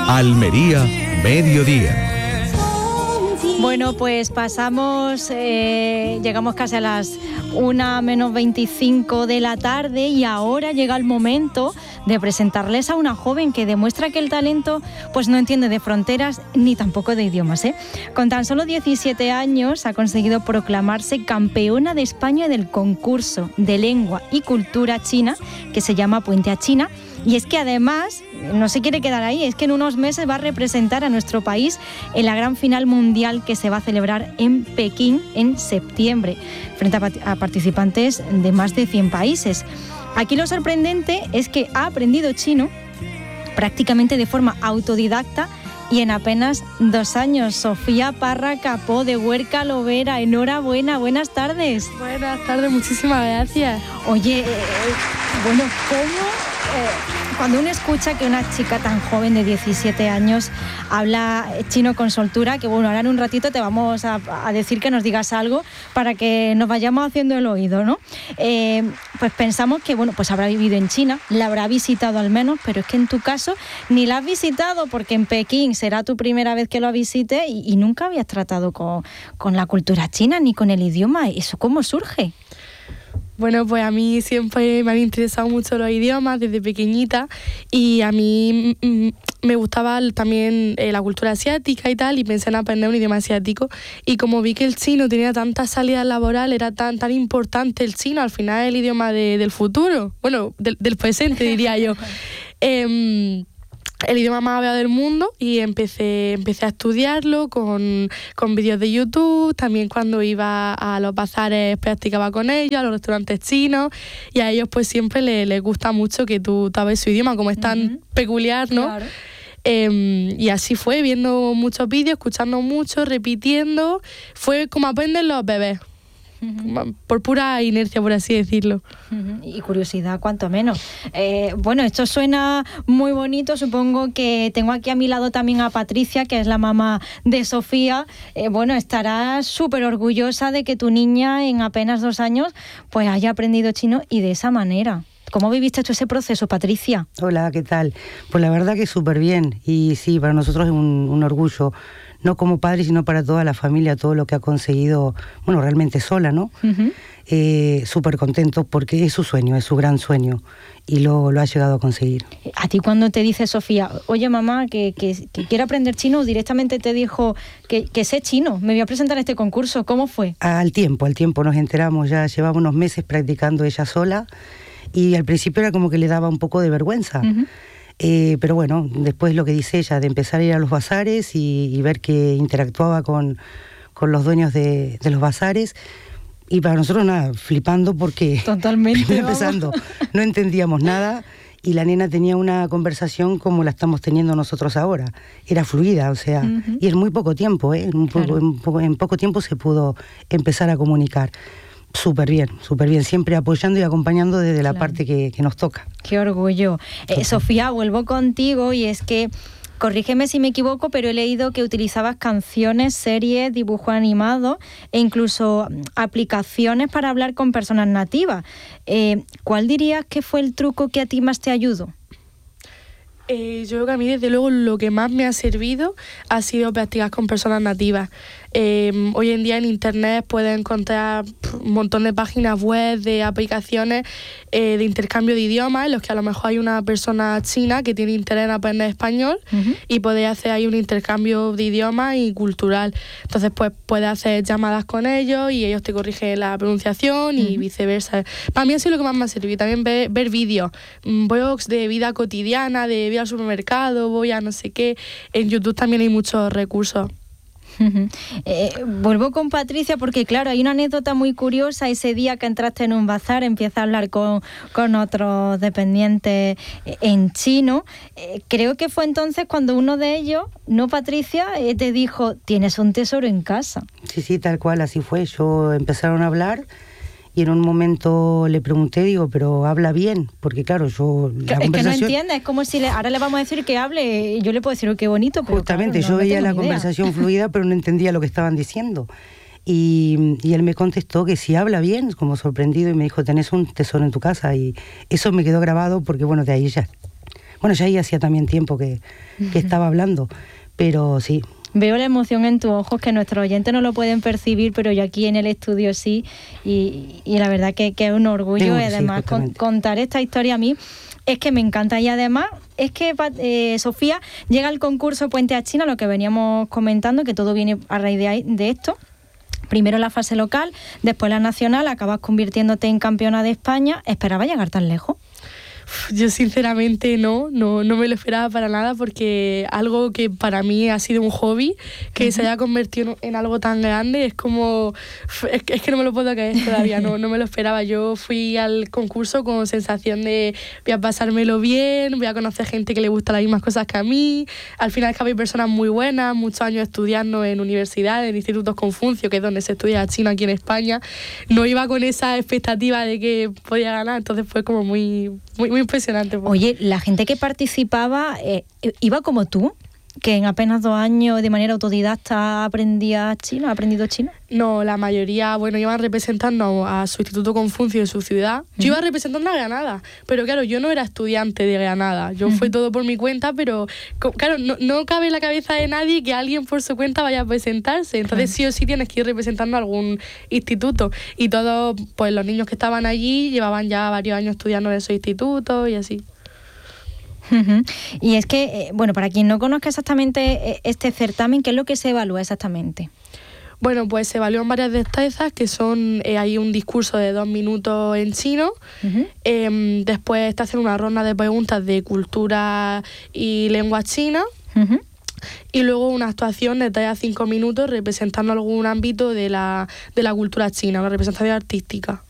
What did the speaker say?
Almería, mediodía. Bueno, pues pasamos, llegamos casi a las 1:25 de la tarde y ahora llega el momento de presentarles a una joven que demuestra que el talento pues no entiende de fronteras ni tampoco de idiomas, ¿eh? Con tan solo 17 años ha conseguido proclamarse campeona de España del concurso de lengua y cultura china que se llama Puente a China. Y es que además no se quiere quedar ahí, es que en unos meses va a representar a nuestro país en la gran final mundial que se va a celebrar en Pekín en septiembre, frente a participantes de más de 100 países. Aquí lo sorprendente es que ha aprendido chino prácticamente de forma autodidacta y en apenas 2 años. Sofía Parra Capó, de Huerca Lovera, enhorabuena, buenas tardes. Buenas tardes, muchísimas gracias. Oye, bueno, ¿cómo...? Cuando uno escucha que una chica tan joven de 17 años habla chino con soltura, que bueno, ahora en un ratito te vamos a decir que nos digas algo para que nos vayamos haciendo el oído, ¿no? Pues pensamos que, bueno, pues habrá vivido en China, la habrá visitado al menos, pero es que en tu caso ni la has visitado porque en Pekín será tu primera vez que lo visites y nunca habías tratado con la cultura china ni con el idioma. ¿Eso cómo surge? Bueno, pues a mí siempre me han interesado mucho los idiomas desde pequeñita y a mí me gustaba también la cultura asiática y tal, y pensé en aprender un idioma asiático, y como vi que el chino tenía tanta salida laboral, era tan importante el chino, al final es el idioma del futuro, bueno, del presente diría yo. El idioma más hablado del mundo, y empecé a estudiarlo con vídeos de YouTube. También cuando iba a los bazares practicaba con ellos, a los restaurantes chinos, y a ellos pues siempre les gusta mucho que tú sabes su idioma, como es tan peculiar, ¿no? Claro. Y así fue, viendo muchos vídeos, escuchando mucho, repitiendo. Fue como aprenden los bebés. Por pura inercia, por así decirlo. Y curiosidad, cuanto menos. Bueno, esto suena muy bonito. Supongo que tengo aquí a mi lado también a Patricia, que es la mamá de Sofía. Bueno, estarás súper orgullosa de que tu niña en apenas 2 años pues haya aprendido chino y de esa manera. ¿Cómo viviste tú ese proceso, Patricia? Hola, ¿qué tal? Pues la verdad que súper bien. Y sí, para nosotros es un orgullo, no como padre, sino para toda la familia, todo lo que ha conseguido, bueno, realmente sola, ¿no? Súper contento porque es su sueño, es su gran sueño, y lo ha llegado a conseguir. A ti cuando te dice Sofía, oye mamá, que quiero aprender chino, directamente te dijo que sé chino, me voy a presentar a este concurso, ¿cómo fue? Al tiempo nos enteramos, ya llevaba unos meses practicando ella sola, y al principio era como que le daba un poco de vergüenza. Pero bueno, después lo que dice ella, de empezar a ir a los bazares y ver que interactuaba con los dueños de los bazares, y para nosotros nada, flipando porque totalmente empezando, no entendíamos nada, y la nena tenía una conversación como la estamos teniendo nosotros ahora, era fluida, o sea, y en muy poco tiempo, claro. En poco tiempo se pudo empezar a comunicar. Súper bien, siempre apoyando y acompañando desde la parte que nos toca. Qué orgullo. Sofía, vuelvo contigo, y es que, corrígeme si me equivoco, pero he leído que utilizabas canciones, series, dibujo animado e incluso aplicaciones para hablar con personas nativas. ¿Cuál dirías que fue el truco que a ti más te ayudó? Yo creo que a mí, desde luego, lo que más me ha servido ha sido practicar con personas nativas. Hoy en día en internet puedes encontrar un montón de páginas web, de aplicaciones de intercambio de idiomas, en los que a lo mejor hay una persona china que tiene interés en aprender español, y podéis hacer ahí un intercambio de idiomas y cultural. Entonces pues puedes hacer llamadas con ellos y ellos te corrigen la pronunciación y viceversa. Para mí ha sido lo que más me ha servido. También ver vídeos, blogs de vida cotidiana, de vida al supermercado, voy a no sé qué. En YouTube también hay muchos recursos. Vuelvo con Patricia porque claro, hay una anécdota muy curiosa. Ese día que entraste en un bazar, empieza a hablar con otros dependientes en chino. Creo que fue entonces cuando uno de ellos, no Patricia, te dijo, tienes un tesoro en casa. Sí, tal cual, así fue. Empezaron a hablar, y en un momento le pregunté, digo, pero habla bien, porque claro, yo... La conversación... Es que no entiende, es como si ahora le vamos a decir que hable, y yo le puedo decir, qué bonito, pero justamente, claro, yo veía la conversación fluida, pero no entendía lo que estaban diciendo. Y él me contestó que sí habla bien, como sorprendido, y me dijo, tenés un tesoro en tu casa, y eso me quedó grabado porque, bueno, de ahí ya... Bueno, ya ahí hacía también tiempo que estaba hablando, pero sí. Veo la emoción en tus ojos, que nuestros oyentes no lo pueden percibir, pero yo aquí en el estudio sí, y la verdad que es un orgullo, y además contar esta historia a mí es que me encanta. Y además es que Sofía llega al concurso Puente a China, lo que veníamos comentando, que todo viene a raíz de esto. Primero la fase local, después la nacional, acabas convirtiéndote en campeona de España. ¿Esperaba llegar tan lejos? Yo sinceramente no me lo esperaba para nada, porque algo que para mí ha sido un hobby, que se haya convertido en algo tan grande, es como... Es que no me lo puedo creer todavía, no me lo esperaba. Yo fui al concurso con sensación de voy a pasármelo bien, voy a conocer gente que le gusta las mismas cosas que a mí. Al final es que hay personas muy buenas, muchos años estudiando en universidades, en institutos Confucio, que es donde se estudia chino aquí en España. No iba con esa expectativa de que podía ganar, entonces fue como muy impresionante. Oye, la gente que participaba iba como tú, que en apenas 2 años de manera autodidacta ha aprendido chino. No, la mayoría, iban representando a su instituto Confucio de su ciudad. Yo iba representando a Granada, pero claro, yo no era estudiante de Granada. Yo fui todo por mi cuenta, pero claro, no cabe en la cabeza de nadie que alguien por su cuenta vaya a presentarse. Entonces sí o sí tienes que ir representando a algún instituto. Y todos, pues los niños que estaban allí llevaban ya varios años estudiando en esos institutos y así. Y es que, para quien no conozca exactamente este certamen, ¿qué es lo que se evalúa exactamente? Bueno, pues se evalúan varias destrezas, que son, hay un discurso de 2 minutos en chino, después te hacen una ronda de preguntas de cultura y lengua china, y luego una actuación de 3 a 5 minutos representando algún ámbito de la cultura china, una representación artística.